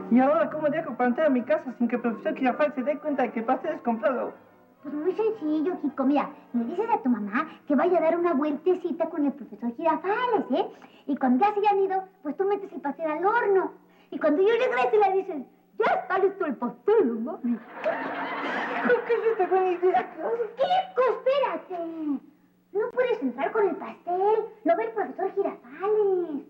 ¿Y ahora cómo dejo para entrar a mi casa sin que el profesor Girafales se dé cuenta de que el pastel es comprado? Pues muy sencillo, Kiko. Mira, le dices a tu mamá que vaya a dar una vueltecita con el profesor Girafales, ¿eh? Y cuando ya se hayan ido, pues tú metes el pastel al horno. Y cuando yo regrese le dices, ya está listo el pastel, mami. ¿Con qué se te fue mi idea? Kiko, espérate. No puedes entrar con el pastel. Lo ve el profesor Girafales.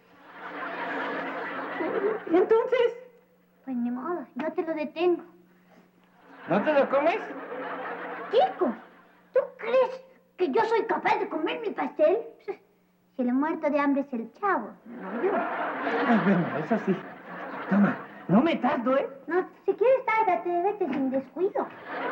¿Y entonces? Pues ni modo, yo te lo detengo. ¿No te lo comes? Kiko, ¿tú crees que yo soy capaz de comer mi pastel? Si el muerto de hambre es el chavo, no yo. Ay, bueno, eso sí. Toma, no me tardo, ¿eh? No, si quieres, tárdate, vete sin descuido.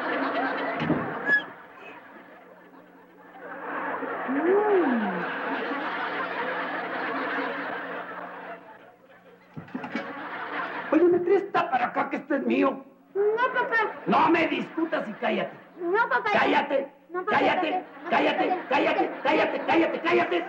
Oye, me presta para acá que esto es mío. No, papá. No me discutas y cállate. No, papá. Cállate. No, papá, Cállate. no, Cállate. papá, Cállate. Cállate. Cállate. Cállate.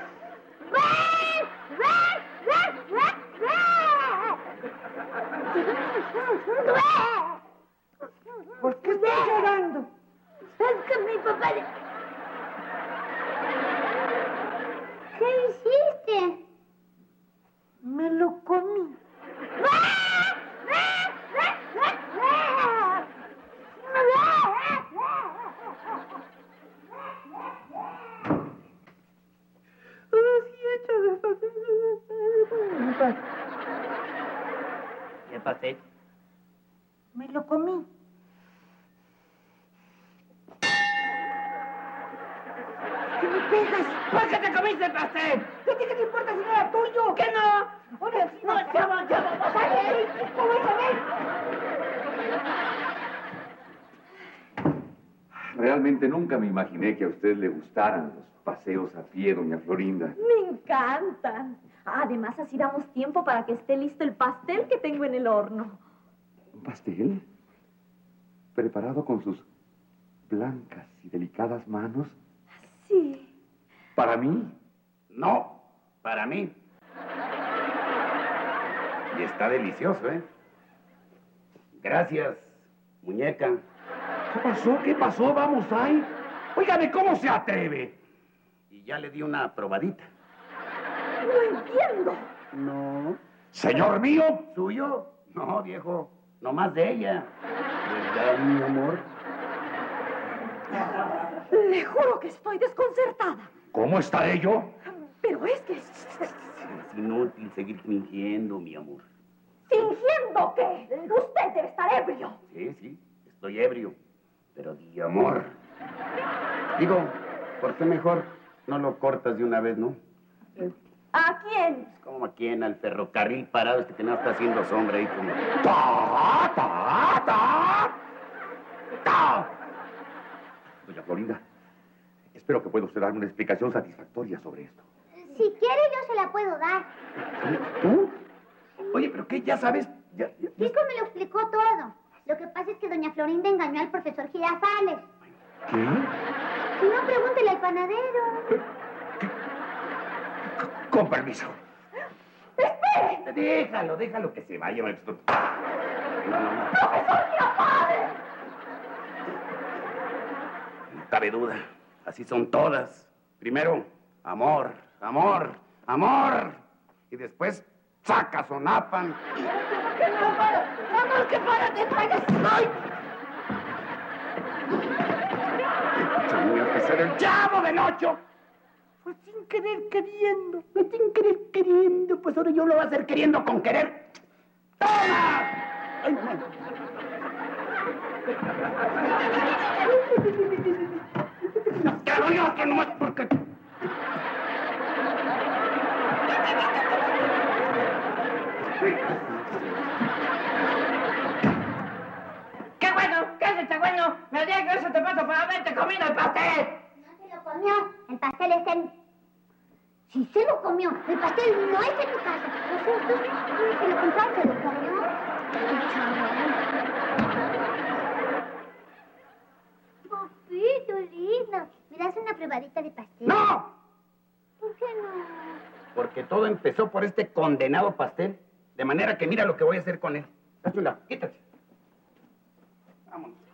¿Por qué estás llorando? Es que mi papá... ¿Qué hiciste? Me lo comí. ¿Qué pasé? Me lo comí. ¿Qué me pegas? ¿Por qué te comiste el pastel? ¿Qué te importa si no era tuyo? ¿Qué no? Ahora sí. No, ya va. ¿Cómo vas a ver? Realmente nunca me imaginé que a usted le gustaran los paseos a pie, doña Florinda. Me encantan. Además, así damos tiempo para que esté listo el pastel que tengo en el horno. ¿Un pastel? ¿Preparado con sus blancas y delicadas manos? Sí. ¿Para mí? No, para mí. Y está delicioso, ¿eh? Gracias, muñeca. ¿Qué pasó? ¿Qué pasó? Vamos ahí. Óigame, ¿cómo se atreve? Y ya le di una probadita. No entiendo. No. ¿Señor mío? ¿Suyo? No, viejo. No más de ella. ¿Verdad, mi amor? Le juro que estoy desconcertada. ¿Cómo está ello? Pero es que... Es inútil seguir fingiendo, mi amor. ¿Fingiendo qué? Usted debe estar ebrio. Sí, estoy ebrio. Pero di amor. Digo, ¿por qué mejor no lo cortas de una vez, no? ¿A quién? Es como aquí en el ferrocarril parado este que no está haciendo sombra ahí como... ¡Ta, ta, ta! ¡Ta! Doña Florinda, espero que pueda usted darme una explicación satisfactoria sobre esto. Si quiere, yo se la puedo dar. ¿Tú? Oye, ¿pero qué? ¿Ya sabes? ¿Ya? Kiko me lo explicó todo. Lo que pasa es que doña Florinda engañó al profesor Girafales. ¿Qué? Si no, pregúntele al panadero. Con permiso. Déjalo que se vaya. No. ¡Profesor Girafales! No cabe duda. Así son todas. Primero, amor. Y después, sacazonapan. ¡Vamos, que párate! ¡Ay! Tenía que ser el chavo del 8. Pues sin querer queriendo. Pues ahora yo lo voy a hacer queriendo con querer. ¡Toma! ¡Ay, no! Que nomás porque... ¡Qué bueno! ¿Qué es este bueno? Me alegra que eso te pasa por haberte comido el pastel. ¿No se lo comió? El pastel está en... Sí, se lo comió. El pastel no está en mi casa. Lo siento, se lo compraste, se lo comió. Papito lindo. ¿Me das una probadita de pastel? ¡No! ¿Por qué no? Porque todo empezó por este condenado pastel. De manera que mira lo que voy a hacer con él. Cápsula, quítate. Vámonos.